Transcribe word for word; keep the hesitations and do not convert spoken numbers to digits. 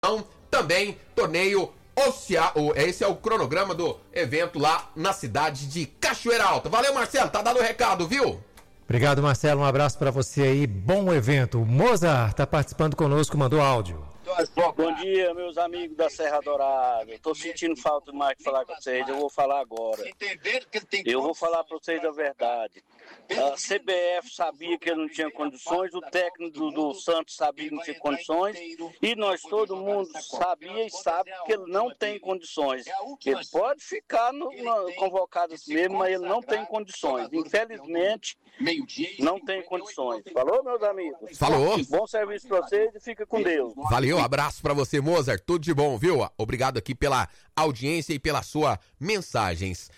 Também torneio oficial. Esse é o cronograma do evento lá na cidade de Cachoeira Alta. Valeu, Marcelo, tá dado o recado, viu? Obrigado, Marcelo, um abraço para você aí, bom evento. O Mozart tá participando conosco, mandou áudio. Bom dia, meus amigos da Serra Dourada. Estou sentindo falta mais de falar com vocês. Eu vou falar agora. Eu vou falar para vocês a verdade. A C B F sabia que ele não tinha condições, o técnico do, do Santos sabia que não tinha condições, e nós, todo mundo, sabia e sabe que ele não tem condições. Ele pode ficar no, no, convocado mesmo, mas ele não tem condições. Infelizmente, não tem condições. Falou, meus amigos? Falou. Bom serviço para vocês e fica com Deus. Valeu, abraço pra você, Mozart, tudo de bom, viu? Obrigado aqui pela audiência e pela sua mensagens.